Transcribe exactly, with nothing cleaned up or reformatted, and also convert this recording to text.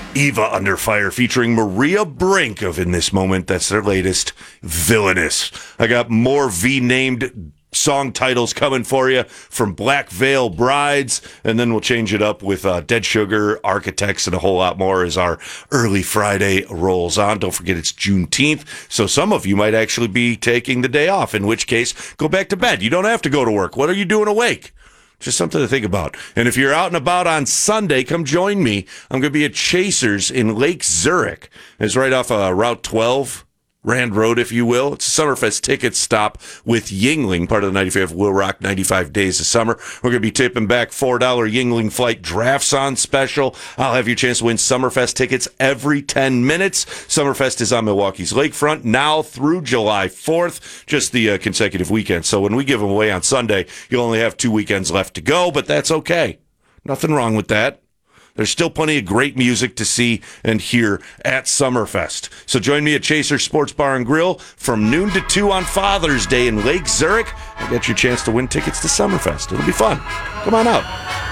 Eva Under Fire featuring Maria Brink of In This Moment. That's their latest, Villainous. I got more V-named song titles coming for you from Black Veil Brides, and then we'll change it up with uh, Dead Sugar, Architects, and a whole lot more as our early Friday rolls on. Don't forget it's Juneteenth, so some of you might actually be taking the day off, in which case, go back to bed. You don't have to go to work. What are you doing awake? Just something to think about. And if you're out and about on Sunday, come join me. I'm going to be at Chasers in Lake Zurich. It's right off uh, Route twelve, Rand Road, if you will. It's a Summerfest ticket stop with Yingling, part of the ninety-five Will Rock ninety-five Days of Summer. We're going to be tipping back four dollars Yingling flight drafts on special. I'll have your chance to win Summerfest tickets every ten minutes. Summerfest is on Milwaukee's lakefront now through July fourth, just the uh, consecutive weekends. So when we give them away on Sunday, you'll only have two weekends left to go, but that's okay. Nothing wrong with that. There's still plenty of great music to see and hear at Summerfest. So join me at Chaser Sports Bar and Grill from noon to two on Father's Day in Lake Zurich. I get your chance to win tickets to Summerfest. It'll be fun. Come on out.